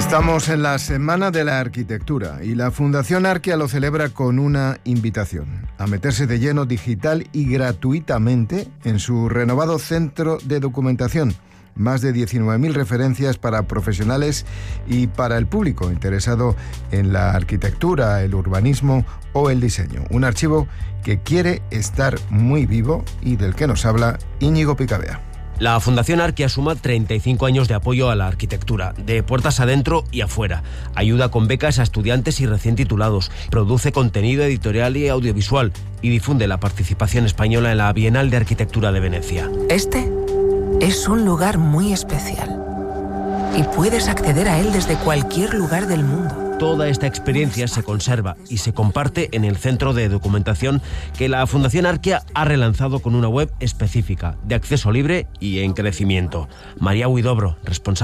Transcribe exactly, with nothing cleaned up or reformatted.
Estamos en la Semana de la Arquitectura y la Fundación Arquia lo celebra con una invitación a meterse de lleno digital y gratuitamente en su renovado centro de documentación. Más de diecinueve mil referencias para profesionales y para el público interesado en la arquitectura, el urbanismo o el diseño. Un archivo que quiere estar muy vivo y del que nos habla Íñigo Picabea. La Fundación Arquia suma treinta y cinco años de apoyo a la arquitectura, de puertas adentro y afuera. Ayuda con becas a estudiantes y recién titulados, produce contenido editorial y audiovisual y difunde la participación española en la Bienal de Arquitectura de Venecia. Este es un lugar muy especial y puedes acceder a él desde cualquier lugar del mundo. Toda esta experiencia se conserva y se comparte en el centro de documentación que la Fundación Arquia ha relanzado con una web específica, de acceso libre y en crecimiento. María Huidobro, responsable